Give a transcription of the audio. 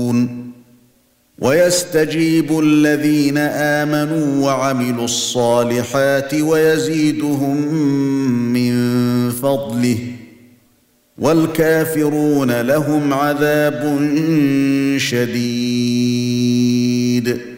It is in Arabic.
يعملون ويستجيب الذين آمنوا وعملوا الصالحات ويزيدهم من فضله والكافرون لهم عذاب شديد